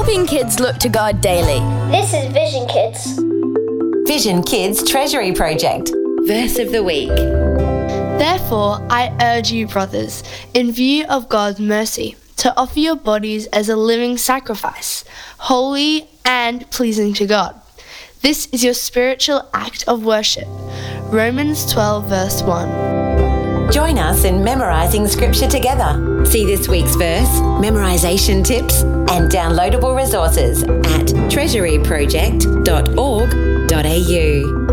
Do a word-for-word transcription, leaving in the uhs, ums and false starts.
helping kids look to God daily. This is Vision Kids. Vision Kids Treasury Project. Verse of the week. Therefore, I urge you, brothers, in view of God's mercy, to offer your bodies as a living sacrifice, holy and pleasing to God. This is your spiritual act of worship. Romans twelve, verse one. Join us in memorising Scripture together. See this week's verse, memorisation tips, and downloadable resources at treasury project dot org dot a u.